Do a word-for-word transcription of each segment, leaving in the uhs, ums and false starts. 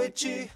Noite.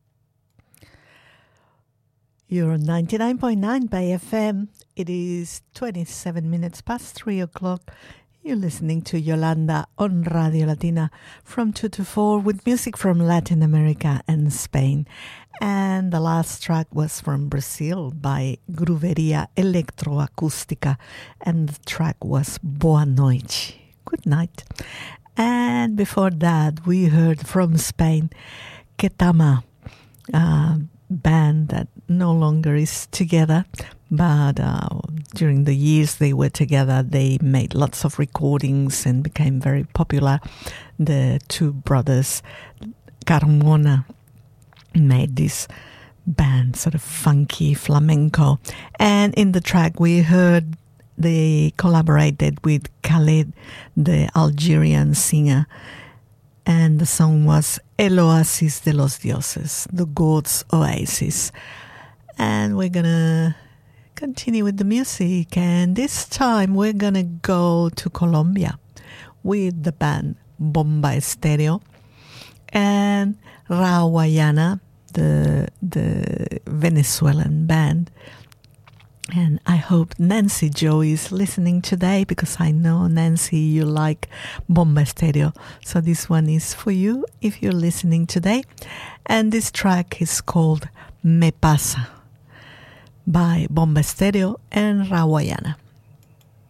You're ninety-nine point nine by F M. It is twenty-seven minutes past three o'clock. You're listening to Yolanda on Radio Latina from two to four with music from Latin America and Spain. And the last track was from Brazil by Grooveria Electroacústica. And the track was Boa Noite. Good night. And before that, we heard from Spain, Ketama, a band that no longer is together, but uh, during the years they were together, they made lots of recordings and became very popular. The two brothers, Carmona, made this band, sort of funky flamenco. And in the track we heard they collaborated with Khaled, the Algerian singer, and the song was El Oasis de los Dioses, the Gods' Oasis. And we're going to continue with the music, and this time we're going to go to Colombia with the band Bomba Estéreo and Rawayana, the, the Venezuelan band. And I hope Nancy Joe is listening today, because I know, Nancy, you like Bomba Estéreo. So this one is for you if you're listening today. And this track is called Me Pasa by Bomba Estéreo and Rawayana.